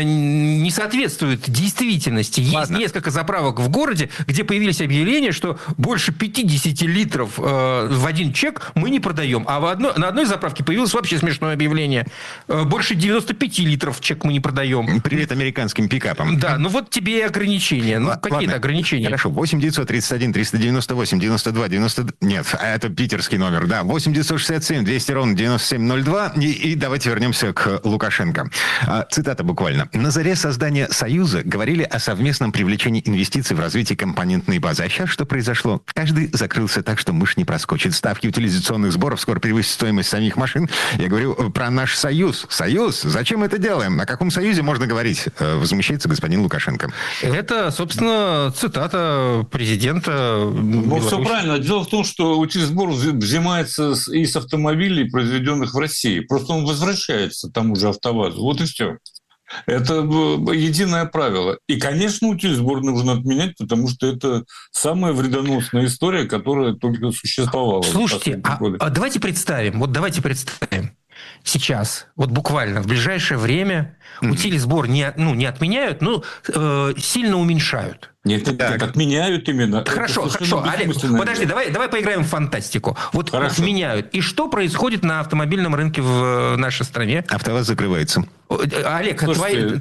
не соответствует действительности. Есть Ладно. несколько заправок в городе, где появились объявления, что больше пятьдесят литров э, в один чек мы не продаем. А в одной, на одной заправке появилось вообще смешное объявление. Э, больше девяносто пять литров в чек мы не продаем. Привет американским пикапам. Да, ну вот тебе и ограничения. Ну, Л- какие-то ограничения. Хорошо. восемь девятьсот тридцать один триста девяносто восемь девяносто два девяносто... Нет, это питерский номер, да. восемь девятьсот шестьдесят семь двести ровно девяносто семь ноль два. И, и давайте вернемся к Лукашенко. А, цитата буквально. «На заре создания Союза говорили о совместном привлечении инвестиций в развитие компонентной базы. А сейчас что произошло? Каждый закрылся так, что мышь не проскочит. Ставки утилизационных сборов скоро превысят стоимость самих машин. Я говорю про наш Союз. Союз? Зачем мы это делаем? О каком Союзе можно говорить?» Возмущается господин Лукашенко. Это, собственно, цитата президента Ну, все правильно. Дело в том, что утилизбор взимается и с автомобилей, произведенных в России. Просто он возвращается к тому же АвтоВАЗу. Вот и все. Это единое правило. И, конечно, утилизбор нужно отменять, потому что это самая вредоносная история, которая только существовала. Слушайте, а, а давайте представим, вот давайте представим. Сейчас, вот буквально в ближайшее время mm-hmm. утилизбор не, ну, не отменяют, но э, сильно уменьшают. Нет, нет, нет, отменяют именно. Хорошо, хорошо. Олег, подожди, давай, давай поиграем в фантастику. Вот хорошо. Отменяют. И что происходит на автомобильном рынке в нашей стране? АвтоВАЗ закрывается. Олег, твоя,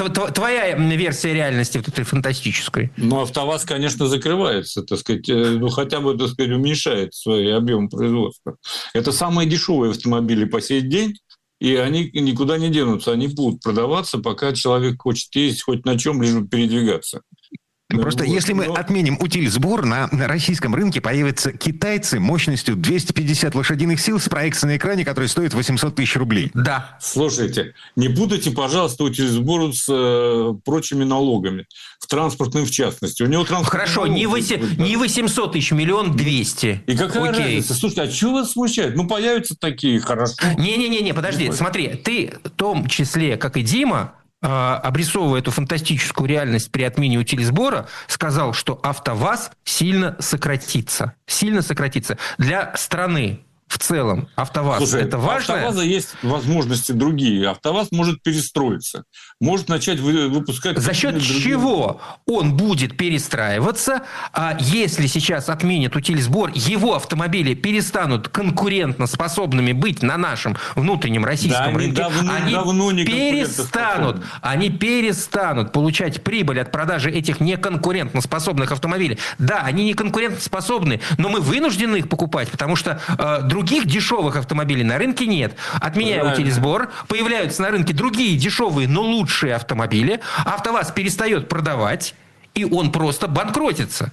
твоя версия реальности вот этой фантастической? Ну, АвтоВАЗ, конечно, закрывается, так сказать, ну, хотя бы, так сказать, уменьшает свои объемы производства. Это самые дешевые автомобили по сей день. И они никуда не денутся, они будут продаваться, пока человек хочет ездить хоть на чем, лишь бы передвигаться. Просто вот, если мы но... отменим утилизбор, на российском рынке появятся китайцы мощностью двести пятьдесят лошадиных сил с проекцией на экране, который стоит восемьсот тысяч рублей. Да. Слушайте, не путайте, пожалуйста, утилизбор с э, прочими налогами. В транспортном, в частности. У него Хорошо, не, восемь, будет, не восемьсот тысяч, миллион двести. И какая Окей. разница? Слушайте, а что вас смущает? Ну, появятся такие, хорошо. Не-не-не, подожди, не смотри. Ты в том числе, как и Дима, обрисовывая эту фантастическую реальность при отмене утилизбора, сказал, что АвтоВАЗ сильно сократится. Сильно сократится. Для страны в целом АвтоВАЗ Слушай, это важно. У АвтоВАЗа есть возможности другие. АвтоВАЗ может перестроиться. Может начать выпускать... За счет другие... чего он будет перестраиваться, а если сейчас отменят утилизбор, его автомобили перестанут конкурентно способными быть на нашем внутреннем российском да, рынке, давно, они давно не перестанут, они перестанут получать прибыль от продажи этих неконкурентоспособных автомобилей. Да, они неконкурентоспособны, но мы вынуждены их покупать, потому что э, других дешевых автомобилей на рынке нет. Отменяя утилизбор, появляются на рынке другие дешевые, но лучшие автомобили. АвтоВАЗ перестает продавать, и он просто банкротится.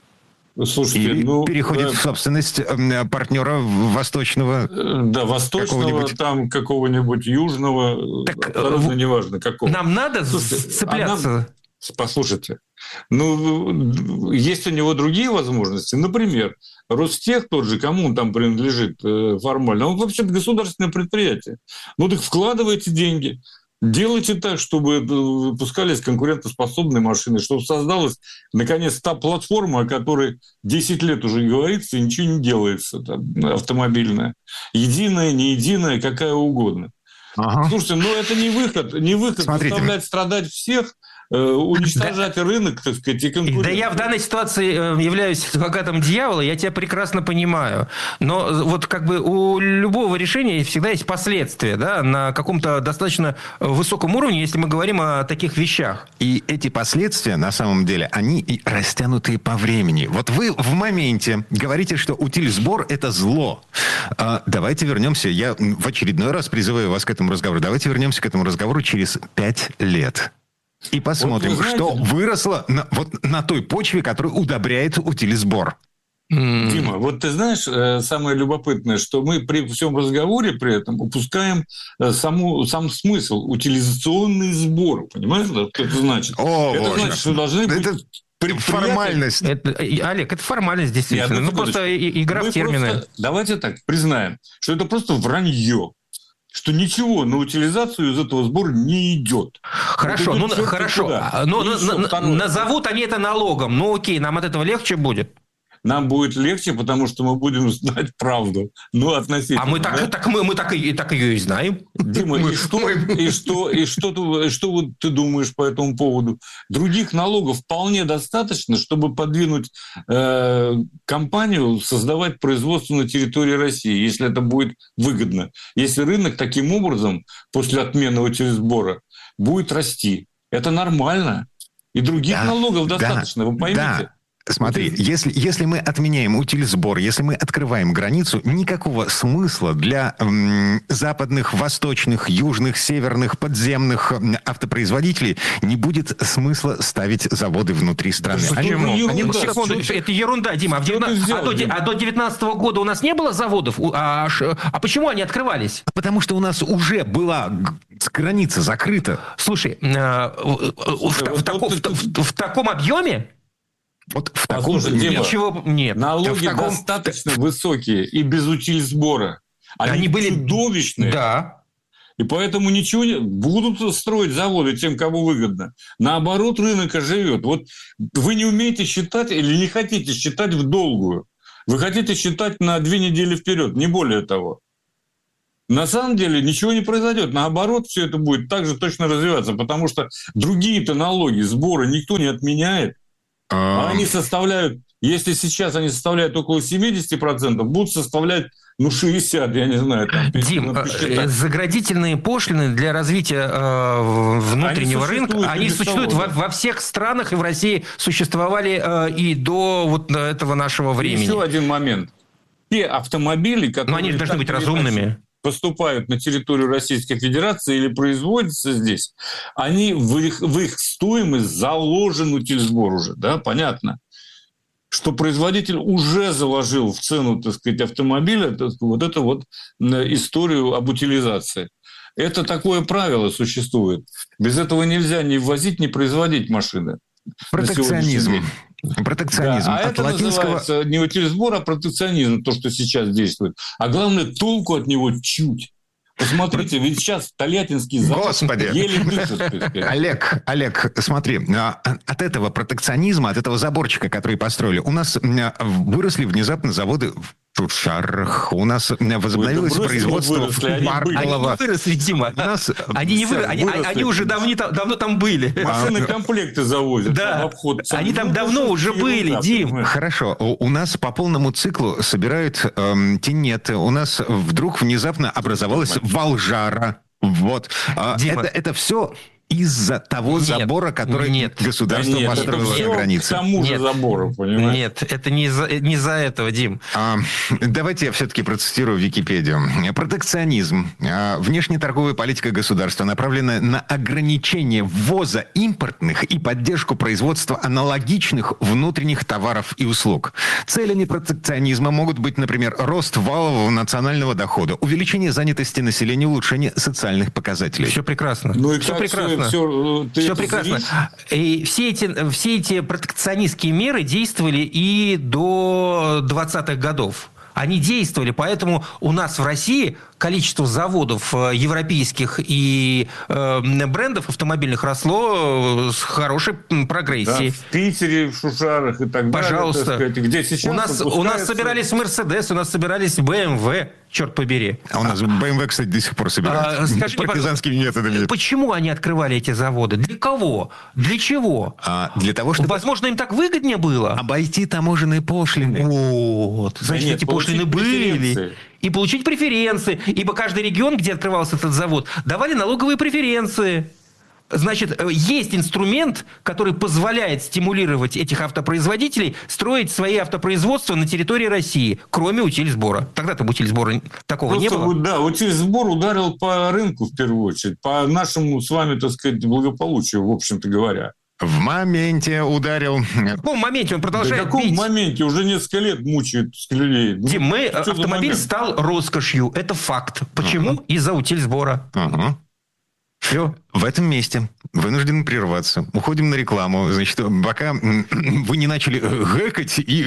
Слушайте, и ну, переходит да, в собственность партнера восточного. Да, восточного, какого-нибудь. Там какого-нибудь южного, так, абсолютно неважно какого. Нам надо Слушайте, цепляться. А нам... Послушайте, ну, есть у него другие возможности. Например, Ростех тот же, кому он там принадлежит формально, он вообще-то государственное предприятие. Ну, так вкладывайте деньги. Делайте так, чтобы выпускались конкурентоспособные машины, чтобы создалась, наконец, та платформа, о которой десять лет уже говорится, и ничего не делается, там, автомобильная. Единая, не единая, какая угодно. Ага. Слушайте, ну это не выход, не выход заставлять страдать всех, уничтожать да. рынок, так сказать, и конкуренцию. Да я в данной ситуации являюсь адвокатом дьявола, я тебя прекрасно понимаю. Но вот как бы у любого решения всегда есть последствия, да, на каком-то достаточно высоком уровне, если мы говорим о таких вещах. И эти последствия, на самом деле, они и растянутые по времени. Вот вы в моменте говорите, что утилизбор – это зло. А, давайте вернемся, я в очередной раз призываю вас к этому разговору, давайте вернемся к этому разговору через пять лет. И посмотрим, вот знаете, что выросло на, вот на той почве, которая удобряет утилизбор. Дима, вот ты знаешь, самое любопытное, что мы при всем разговоре при этом упускаем саму, сам смысл. Утилизационный сбор. Понимаешь, что это значит? О, это боже. значит, что должны быть... Это... Формальность. Это, Олег, это формальность, действительно. Нет, ну, просто игра в термины. Просто, давайте так, признаем, что это просто вранье. Что ничего на утилизацию из этого сбора не идет. Хорошо, ну хорошо. Но, но, назовут они это налогом. Ну окей, нам от этого легче будет. нам будет легче, потому что мы будем знать правду. Ну, относительно. А мы так, да? так, мы, мы так, и, так ее и знаем. Дима, мы, и, что, мы... и, что, и что, ты, что вот ты думаешь по этому поводу? Других налогов вполне достаточно, чтобы подвинуть э, компанию создавать производство на территории России, если это будет выгодно. Если рынок таким образом после отмены утилизбора будет расти. Это нормально. И других да, налогов достаточно, да, вы поймите. Да. Смотри, если, если мы отменяем утилизбор, если мы открываем границу, никакого смысла для м, западных, восточных, южных, северных, подземных автопроизводителей не будет смысла ставить заводы внутри страны. Да, они, ерунда, они, секунду, это, это ерунда, Дима. А, в девятнадцатом, взял, а, до, Дима? а до девятнадцатого года у нас не было заводов? А, а почему они открывались? Потому что у нас уже была граница закрыта. Слушай, э, в, в, в, тако, в, в, в таком объеме? Вот в таком Послушай, Дима, ничего нет. Налоги таком... достаточно высокие и без утилизбора. Они, Они были чудовищные. Да. И поэтому ничего не... Будут строить заводы тем, кому выгодно. Наоборот, рынок оживет. Вот вы не умеете считать или не хотите считать в долгую. Вы хотите считать на две недели вперед, не более того. На самом деле ничего не произойдет. Наоборот, все это будет так же точно развиваться, потому что другие-то налоги, сборы никто не отменяет. А они составляют, если сейчас они составляют около семьдесят процентов, будут составлять, ну, шестьдесят процентов, я не знаю. Там, Дим, э, заградительные пошлины для развития э, внутреннего они рынка, они существуют во, во всех странах, и в России существовали э, и до вот этого нашего времени. Еще один момент. Те автомобили, которые... Но они должны быть разумными. Поступают на территорию Российской Федерации или производятся здесь, они в их, в их стоимость заложен утилизбор уже, да, понятно, что производитель уже заложил в цену, так сказать, автомобиля вот эту вот историю об утилизации. Это такое правило существует. Без этого нельзя ни ввозить, ни производить машины. Протекционизм. Протекционизм. Да, а от это латинского... называется не утилизбор, а протекционизм, то, что сейчас действует. А главное, толку от него чуть. Посмотрите, ведь сейчас Тольяттинский завод Господи. еле дышит. Олег, Олег, смотри, от этого протекционизма, от этого заборчика, который построили, у нас выросли внезапно заводы в Шушарах, у нас возобновилось Ой, производство выросли, в Марколово. Они выросли, Дима. Нас... Они, не выросли, они, выросли. они уже давно, давно там были. Машины комплекты завозят. Да, в обход. они там давно уже были, Дим. Хорошо, у нас по полному циклу собирают эм, тенеты. У нас вдруг внезапно образовалась Волжара. Вот. Дима. Это, это все... из-за того нет, забора, который нет, государство да нет, построило это на границе. К тому же нет, забору, понимаешь? Нет, это не из-за, не из-за этого, Дим. А, давайте я все-таки процитирую Википедию. Протекционизм. А, внешнеторговая политика государства, направленная на ограничение ввоза импортных и поддержку производства аналогичных внутренних товаров и услуг. Целями протекционизма могут быть, например, рост валового национального дохода, увеличение занятости населения, улучшение социальных показателей. Все прекрасно. Ну и все как прекрасно. Все, все прекрасно. Зришь? И все эти, все эти протекционистские меры действовали и до двадцатых годов. Они действовали, поэтому у нас в России количество заводов европейских и э, брендов автомобильных росло с хорошей прогрессией. Да, в Питере, в Шушарах и так Пожалуйста. далее. Пожалуйста. Где сейчас у нас, у нас собирались Мерседес, у нас собирались бэ эм вэ, черт побери. А у нас бэ эм вэ, кстати, до сих пор собирают. А, скажи партизанскими мне, методами. Почему они открывали эти заводы? Для кого? Для чего? А, для того, чтобы... Возможно, им так выгоднее было. Обойти таможенные пошлины. Вот. Значит, да нет, эти пошлины были. И получить преференции. Ибо каждый регион, где открывался этот завод, давали налоговые преференции. Значит, есть инструмент, который позволяет стимулировать этих автопроизводителей строить свои автопроизводства на территории России, кроме утильсбора. Тогда-то утильсбора такого Просто, не было. Да, утильсбор ударил по рынку в первую очередь, по нашему с вами, так сказать, благополучию, в общем-то говоря. В моменте ударил. В каком моменте он продолжает бить? В каком бить? моменте? Уже несколько лет мучает людей. Дим, мы, автомобиль стал роскошью. Это факт. Почему? Uh-huh. Из-за утильсбора. Uh-huh. Все. В этом месте вынуждены прерваться. Уходим на рекламу. Значит, пока вы не начали гэкать и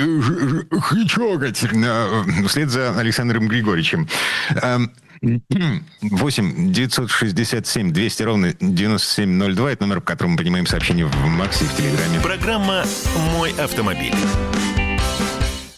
хичогать вслед за Александром Григорьевичем. восемь девятьсот шестьдесят семь двести ровно девяносто семь ноль два. Это номер, по которому мы принимаем сообщения в Максе и в Телеграме. Программа «Мой автомобиль».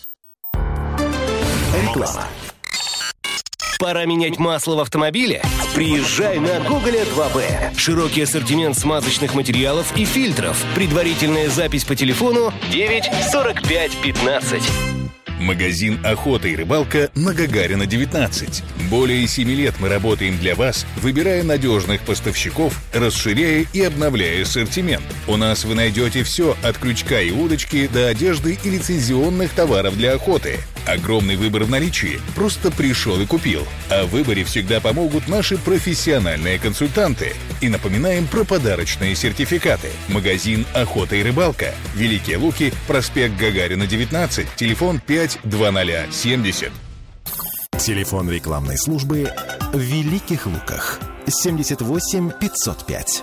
Реклама. Пора менять масло в автомобиле? Приезжай на Гоголя два бэ. Широкий ассортимент смазочных материалов и фильтров. Предварительная запись по телефону девять сорок пять пятнадцать. Магазин «Охота и рыбалка» на Гагарина, девятнадцать. Более семи лет мы работаем для вас, выбирая надежных поставщиков, расширяя и обновляя ассортимент. У нас вы найдете все от крючка и удочки до одежды и лицензионных товаров для охоты. Огромный выбор в наличии. Просто пришел и купил. А в выборе всегда помогут наши профессиональные консультанты. И напоминаем про подарочные сертификаты. Магазин «Охота и рыбалка». Великие Луки, проспект Гагарина, девятнадцать, телефон пять двадцать семьдесят. Телефон рекламной службы в Великих Луках. семьдесят восемь пятьсот пять.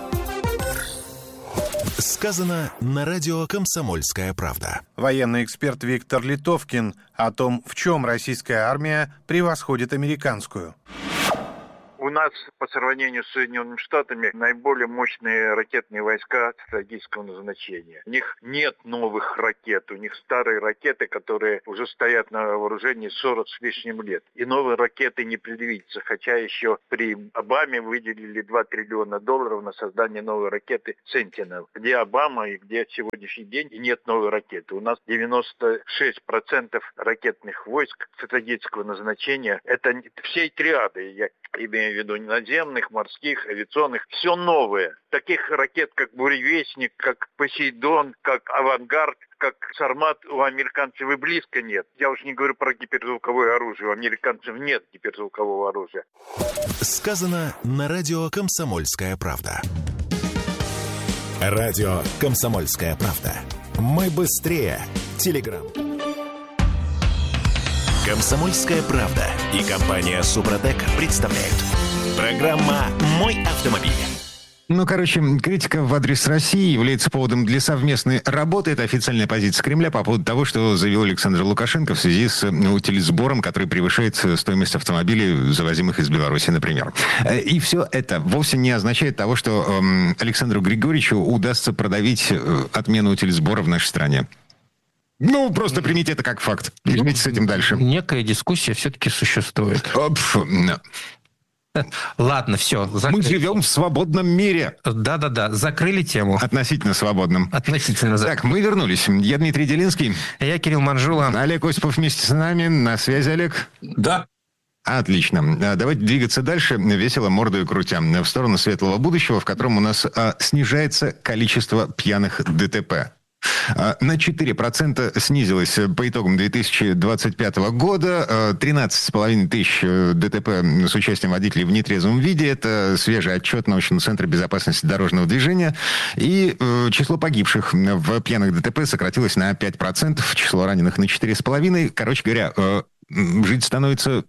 Сказано на радио «Комсомольская правда». Военный эксперт Виктор Литовкин о том, в чем российская армия превосходит американскую. У нас по сравнению с Соединенными Штатами наиболее мощные ракетные войска стратегического назначения. У них нет новых ракет, у них старые ракеты, которые уже стоят на вооружении сорок с лишним лет. И новые ракеты не предвидится, хотя еще при Обаме выделили два триллиона долларов на создание новой ракеты «Сентинел». Где Обама и где сегодняшний день, и нет новой ракеты. У нас девяносто шесть процентов ракетных войск стратегического назначения. Это всей триады, я имею в виду наземных, морских, авиационных, все новое. Таких ракет, как «Буревестник», как «Посейдон», как «Авангард», как «Сармат» у американцев и близко нет. Я уж не говорю про гиперзвуковое оружие. У американцев нет гиперзвукового оружия. Сказано на радио «Комсомольская правда». Радио «Комсомольская правда». Мы быстрее. Телеграм. «Комсомольская правда» и компания «Супротек» представляют. Программа «Мой автомобиль». Ну, короче, критика в адрес России является поводом для совместной работы. Это официальная позиция Кремля по поводу того, что заявил Александр Лукашенко в связи с утилизбором, который превышает стоимость автомобилей, завозимых из Беларуси, например. И все это вовсе не означает того, что эм, Александру Григорьевичу удастся продавить отмену утилизбора в нашей стране. Ну, просто примите это как факт. И живите с этим дальше. Некая дискуссия все-таки существует. Ладно, все. Закрыли. Мы живем в свободном мире. Да-да-да, закрыли тему. Относительно свободном. Относительно. Так, мы вернулись. Я Дмитрий Делинский. Я Кирилл Манжула. Олег Осипов вместе с нами. На связи, Олег? Да. Отлично. Давайте двигаться дальше, весело мордою крутя, в сторону светлого будущего, в котором у нас а, снижается количество пьяных ДТП. На четыре процента снизилось по итогам две тысячи двадцать пятого года. тринадцать с половиной тысяч ДТП с участием водителей в нетрезвом виде. Это свежий отчет Научного центра безопасности дорожного движения. И число погибших в пьяных ДТП сократилось на пять процентов. Число раненых на четыре с половиной процента. Короче говоря, жить становится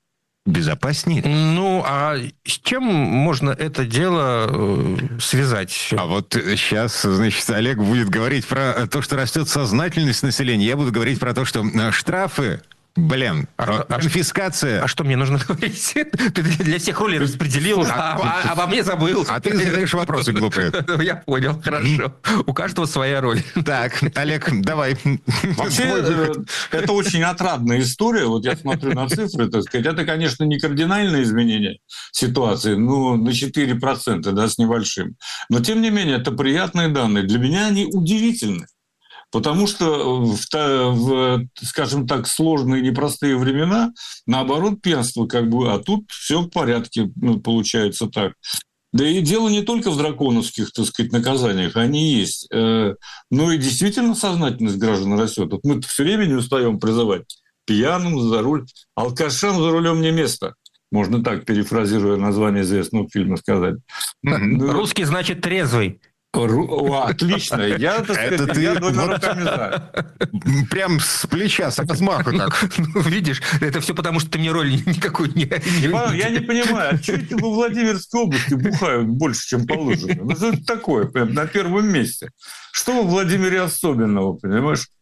безопаснее. Ну, а с чем можно это дело э, связать? А вот сейчас, значит, Олег будет говорить про то, что растет сознательность населения. Я буду говорить про то, что штрафы, блин, а, конфискация. А, а что мне нужно говорить? Ты для всех ролей распределил, а, а, а во мне забыл. А ты задаешь вопросы глупые. Я понял, хорошо. У каждого своя роль. Так, Олег, давай. Вообще, это очень отрадная история. Вот я смотрю на цифры, так сказать. Это, конечно, не кардинальное изменение ситуации, ну, на четыре процента, да, с небольшим. Но, тем не менее, это приятные данные. Для меня они удивительны. Потому что в, в, скажем так, сложные непростые времена, наоборот, пьянство как бы, а тут все в порядке, ну, получается так. Да и дело не только в драконовских, так сказать, наказаниях, они есть. Но и действительно сознательность граждан растет. Вот мы все время не устаем призывать пьяным за руль, алкашам за рулем не место. Можно так, перефразируя название известного фильма, сказать. Русский значит трезвый. О, отлично. Я, так сказать, это ты я двумя руками за. Прям с плеча, с размаху так. Ну, видишь, это все потому, что ты мне роль никакой не... Я не понимаю, а что это во Владимирской области бухают больше, чем положено? Ну, что это такое, прям на первом месте? Что во Владимире особенного, понимаешь?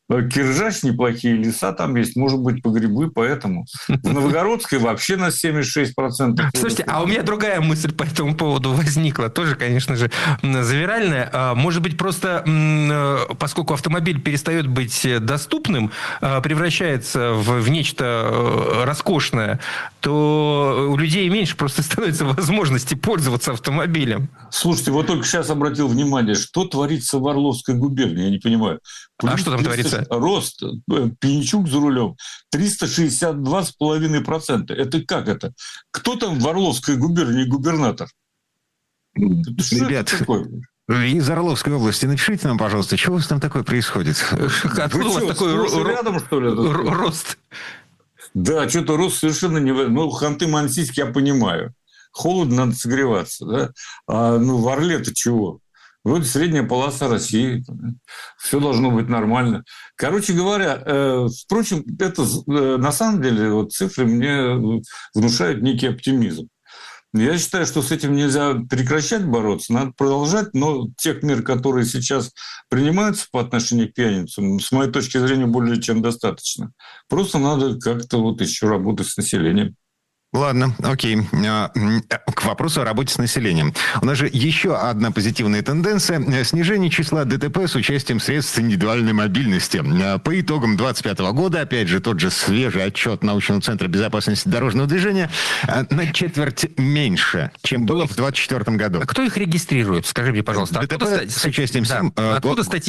Киржач, неплохие леса там есть, может быть, по грибы, поэтому. В Новогородской вообще на семьдесят шесть процентов. Слушайте, а у меня другая мысль по этому поводу возникла, тоже, конечно же, завиральная. Может быть, просто поскольку автомобиль перестает быть доступным, превращается в, в нечто роскошное, то у людей меньше просто становится возможности пользоваться автомобилем. Слушайте, вот только сейчас обратил внимание, что творится в Орловской губернии, я не понимаю. А что там творится? Рост. Пьянчук за рулем. триста шестьдесят два целых пять десятых процента. Это как это? Кто там в Орловской губернии губернатор? Ребят, из Орловской области напишите нам, пожалуйста, что у вас там такое происходит? Откуда у вас такой рядом, что ли? Рост? Да, что-то рост совершенно не... Ну, Ханты-Мансийск я понимаю. Холодно, надо согреваться. Да? А ну, в Орле-то чего? Вроде средняя полоса России. Все должно быть нормально. Короче говоря, э, впрочем, это э, на самом деле вот цифры мне внушают некий оптимизм. Я считаю, что с этим нельзя прекращать бороться, надо продолжать, но тех мер, которые сейчас принимаются по отношению к пьяницам, с моей точки зрения, более чем достаточно. Просто надо как-то вот еще работать с населением. Ладно, окей. К вопросу о работе с населением. У нас же еще одна позитивная тенденция. Снижение числа ДТП с участием средств индивидуальной мобильности. По итогам две тысячи двадцать пятого года, опять же, тот же свежий отчет Научного центра безопасности дорожного движения, на четверть меньше, чем было в две тысячи двадцать четвёртом году. А кто их регистрирует? Скажи мне, пожалуйста. ДТП с участием... Да. Откуда статья?